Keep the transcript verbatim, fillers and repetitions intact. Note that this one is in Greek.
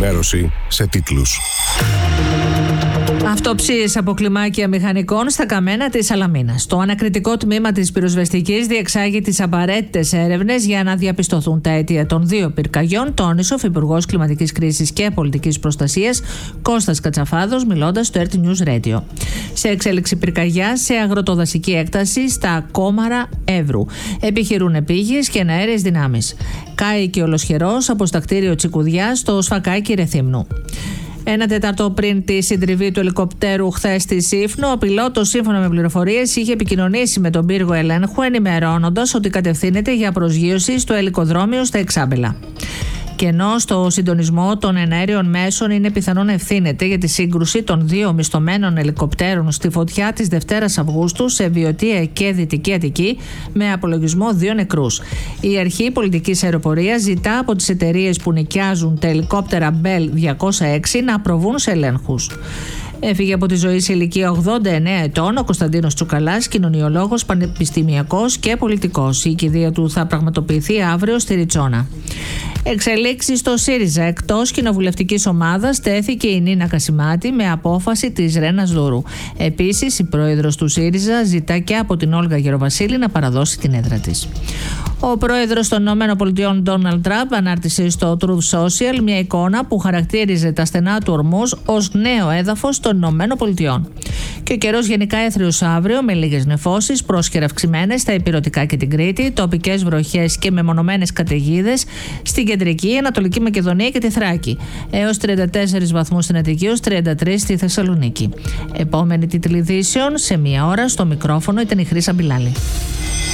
ενημέρωση σε τίτλους. Αυτοψίες από κλιμάκια μηχανικών στα καμένα της Σαλαμίνας. Το ανακριτικό τμήμα της πυροσβεστικής διεξάγει τις απαραίτητες έρευνες για να διαπιστωθούν τα αίτια των δύο πυρκαγιών, τόνισε ο Υφυπουργός Κλιματικής Κρίσης και Πολιτικής Προστασίας Κώστας Κατσαφάδος, μιλώντας στο Earth News Radio. Σε εξέλιξη πυρκαγιά σε αγροτοδασική έκταση στα Κόμαρα Εύρου. Επιχειρούν επίγειες και εναέρειες δυνάμεις. Κάει και ολοσχερός από στα κτίριο Τσικουδιά στο Σφακάκι Ρεθύμνου. Ένα τέταρτο πριν τη συντριβή του ελικοπτέρου χθες στη Σύφνο, ο πιλότος, σύμφωνα με πληροφορίες, είχε επικοινωνήσει με τον πύργο ελέγχου, ενημερώνοντας ότι κατευθύνεται για προσγείωση στο ελικοδρόμιο στα Εξάμπελα. Και ενώ στο συντονισμό των εναέριων μέσων είναι πιθανό να ευθύνεται για τη σύγκρουση των δύο μισθωμένων ελικοπτέρων στη φωτιά της Δευτέρας Αυγούστου σε Βιωτία και Δυτική Αττική, με απολογισμό δύο νεκρούς. Η Αρχή Πολιτικής Αεροπορίας ζητά από τις εταιρείες που νοικιάζουν τα ελικόπτερα Bell διακόσια έξι να προβούν σε ελέγχους. Έφυγε από τη ζωή σε ηλικία ογδόντα εννέα ετών ο Κωνσταντίνος Τσουκαλάς, κοινωνιολόγος, πανεπιστημιακός και πολιτικός. Η κηδεία του θα πραγματοποιηθεί αύριο στη Ριτσόνα. Εξελίξεις στο ΣΥΡΙΖΑ. Εκτός κοινοβουλευτικής ομάδας τέθηκε η Νίνα Κασιμάτη με απόφαση της Ρένας Δούρου. Επίσης, η πρόεδρος του ΣΥΡΙΖΑ ζητά και από την Όλγα Γεροβασίλη να παραδώσει την έδρα της. Ο πρόεδρος των ΗΠΑ, Ντόναλντ Τραμπ, ανάρτησε στο Truth Social μια εικόνα που χαρακτήριζε τα στενά του ορμούς ως νέο έδαφος των ΗΠΑ. Και ο καιρός γενικά έθριος αύριο, με λίγες νεφώσεις, πρόσχερα αυξημένες στα Ηπειρωτικά και την Κρήτη, τοπικές βροχές και μεμονωμένες καταιγίδες στην Κεντρική, Ανατολική Μακεδονία και τη Θράκη. Έως τριάντα τέσσερις βαθμούς στην Αττική, έως τριάντα τρεις στη Θεσσαλονίκη. Επόμενη τίτλη ειδήσεων σε μία ώρα. Στο μικρόφωνο ήταν η Χρύσα Μπιλάλη.